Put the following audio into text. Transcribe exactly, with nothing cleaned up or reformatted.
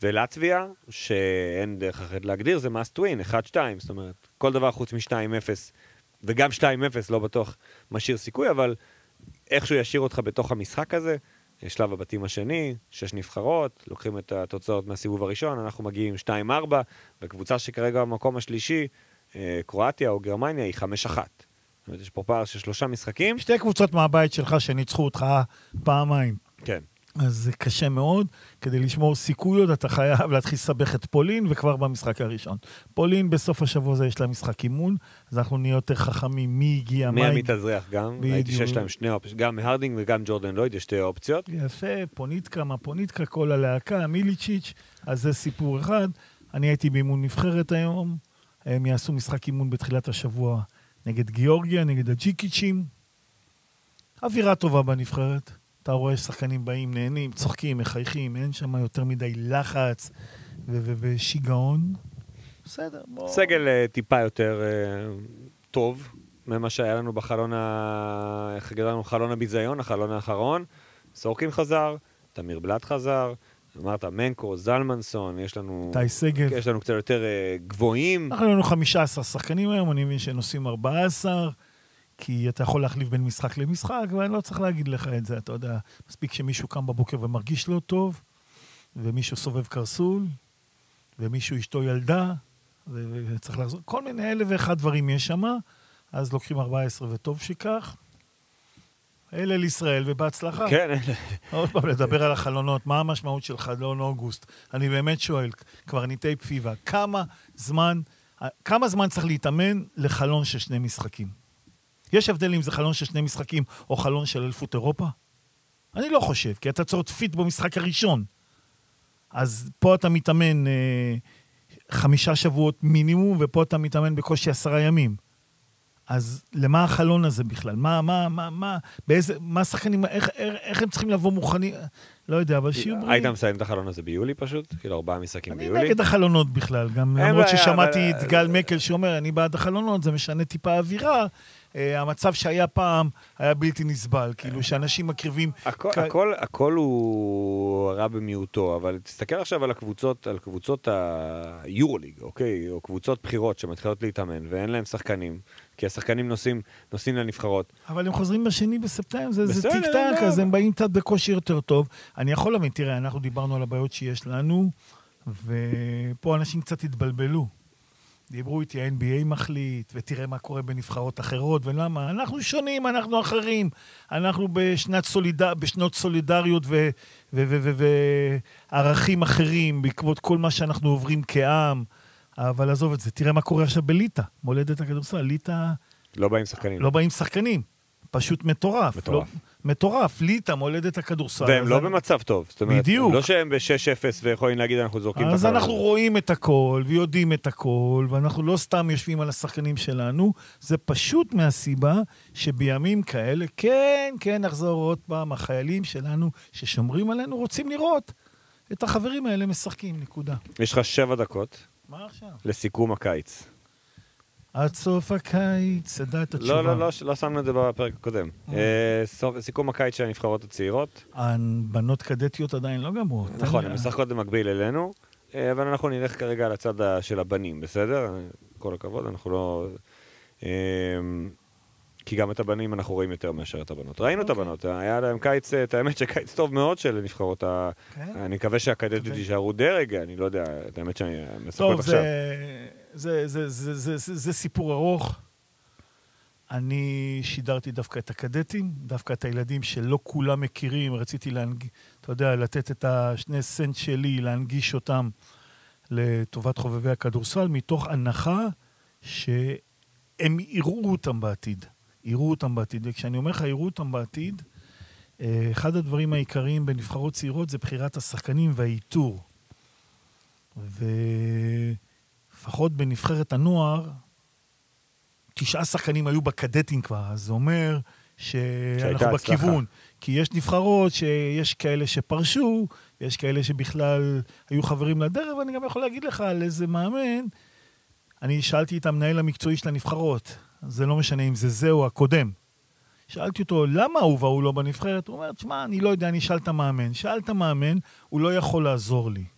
ולטביה, שאין דרך אחרת להגדיר, זה must win, אחד שתיים, זאת אומרת, כל דבר חוץ מ-שתיים אפס, וגם שתיים אפס לא בטוח משאיר סיכוי, אבל איכשהו ישאיר אותך בתוך המשחק הזה, שלב הבתים השני, שש נבחרות, לוקחים את התוצאות מהסיבוב הראשון, אנחנו מגיעים שתיים ארבע, וקבוצה שכרגע במקום השלישי, קרואטיה או גרמניה, היא חמש אחת. זאת אומרת, יש פה פער של שלושה משחקים. שתי קבוצות מהבית שלך שניצחו אותך פעמיים. כן. אז זה קשה מאוד, כדי לשמור סיכויות, אתה חייב להתחיל לסבך את פולין, וכבר במשחק הראשון. פולין בסוף השבוע הזה יש לה משחק אימון, אז אנחנו נהיה יותר חכמים, מי הגיע, מי המתאזרח גם, הייתי שיש להם שני אופציות, גם הרדינג וגם ג'ורדן לויד, יש שתי אופציות. יפה, פוניטקה, מה פוניטקה, כל הלהקה, מיליצ'יץ', אז זה סיפור אחד. אני הייתי באימון נבחרת היום, הם יעשו משחק אימון בתחילת השבוע נגד גיאורגיה, נגד הג'יקיצ'ים. אווירה טובה בנבחרת. אתה רואה שחקנים באים, נהנים, צוחקים, מחייכים, אין שם יותר מדי לחץ ושיגעון. בסדר, בוא. סגל טיפה יותר טוב ממה שהיה לנו בחלון ה... איך הגדרנו? חלון הביזיון, החלון האחרון. סורקין חזר, תמיר בלט חזר, אמרת מנקו, זלמנסון, יש לנו... תאי סגל. יש לנו קצת יותר גבוהים. אנחנו לנו חמישה עשר שחקנים היום, אני מבין שנוסעים ארבעה עשר, כי אתה יכול להחליף בין משחק למשחק, ואני לא צריך להגיד לך את זה, אתה יודע, מספיק שמישהו קם בבוקר ומרגיש לא טוב, ומישהו סובב קרסול, ומישהו אשתו ילדה, וצריך לחזור, כל מיני אלף ואחד דברים יש שם, אז לוקחים ארבע עשרה וטוב שכך. אלה לישראל ובהצלחה. כן, אלה. עוד פעם, לדבר על החלונות, מה המשמעות של חלון אוגוסט? אני באמת שואל, קברניטי פפיבה, כמה זמן, כמה זמן צריך להתאמן לחלון של שני משחקים? יש הבדל אם זה חלון של שני משחקים או חלון של אלפות אירופה? אני לא חושב, כי אתה צריך פיט במשחק הראשון. אז פה אתה מתאמן אה, חמישה שבועות מינימום, ופה אתה מתאמן בקושי עשרה ימים. אז למה החלון הזה בכלל? מה, מה, מה, מה, באיזה, מה שחקנים, איך, איך, איך הם צריכים לבוא מוכנים? לא יודע, אבל שיהיו בריאים. היית מסיים את החלון הזה ביולי פשוט? כאילו ארבעה משחקים ביולי? אני נגד החלונות בכלל, גם למרות ששמעתי את גל מקל שאומר, אני בעד החלונות, זה משנה טיפה אווירה. המצב שהיה פעם היה בלתי נסבל, כאילו שאנשים מקריבים... הכל הוא רע במיעוטו, אבל תסתכל עכשיו על הקבוצות, על קבוצות היורוליג, אוקיי? או קבוצות בחירות שמתחילות להתאמן, ואין להם שחקנים, כי השחקנים נוסעים, נוסעים לנבחרות. אבל הם חוזרים בשני בספטמבר, זה טיק טק, אז הם באים קצת בקושי יותר טוב. אני יכול להבין, תראה, אנחנו דיברנו על הבעיות שיש לנו, ופה אנשים קצת התבלבלו. דיברו איתי, ה-אן בי איי מחליט, ותראה מה קורה בנבחרות אחרות, ולמה? אנחנו שונים, אנחנו אחרים. אנחנו בשנת סוליד... בשנות סולידריות ו... ו... ו... ו... וערכים אחרים, בעקבות כל מה שאנחנו עוברים כעם. אבל עזוב את זה, תראה מה קורה עכשיו בליטה, מולדת הכדורסל. ליטה... לא באים שחקנים. לא באים שחקנים. פשוט מטורף. מטורף. לא... מטורף, ליטה, מולדת הכדורסל. והם לא במצב טוב. זאת אומרת, בדיוק. לא שהם ב-שש אפס ויכולים להגיד, אנחנו זורקים את הכל. אז אנחנו רואים את הכל, ויודעים את הכל, ואנחנו לא סתם יושבים על השחקנים שלנו, זה פשוט מהסיבה שבימים כאלה, כן, כן, נחזור עוד פעם, החיילים שלנו ששומרים עלינו, רוצים לראות את החברים האלה משחקים, נקודה. יש לך שבע דקות. מה עכשיו? לסיכום הקיץ. עד סוף הקיץ, ידע את התשובה. לא, לא, לא, לא שמנו את זה בפרק הקודם. סיכום הקיץ של הנבחרות הצעירות. הבנות קדטיות עדיין לא גמרו. נכון, הן משחקות במקביל אלינו, אבל אנחנו נלך כרגע על הצד של הבנים, בסדר? כל הכבוד, אנחנו לא... כי גם את הבנים אנחנו רואים יותר מאשר את הבנות. ראינו את הבנות, היה להם קיץ, את האמת שקיץ טוב מאוד של נבחרות ה... אני מקווה שהקדטיות יישארו דרג, אני לא יודע, את האמת שאני משחקות עכשיו. זה, זה, זה, זה, זה, זה סיפור ארוך. אני שידרתי דווקא את הקדטים, דווקא את הילדים שלא כולם מכירים, רציתי להנגיש, אתה יודע, לתת את השני סנט שלי, להנגיש אותם לטובת חובבי הכדורסל, מתוך הנחה שהם יראו אותם בעתיד. יראו אותם בעתיד. וכשאני אומר לך, יראו אותם בעתיד, אחד הדברים העיקריים בנבחרות צעירות זה בחירת השחקנים והאיתור. ו... לפחות בנבחרת הנוער, תשעה שחקנים היו בקדטים כבר, אז זה אומר שאנחנו בכיוון. כי יש נבחרות שיש כאלה שפרשו, יש כאלה שבכלל היו חברים לדרך, ואני גם יכול להגיד לך על איזה מאמן, אני שאלתי את המנהל המקצועי של הנבחרות, זה לא משנה אם זה זה או הקודם. שאלתי אותו, למה הוא והוא לא בנבחרת? הוא אומר, תשמע, אני לא יודע, אני שאל את המאמן. שאל את המאמן, הוא לא יכול לעזור לי.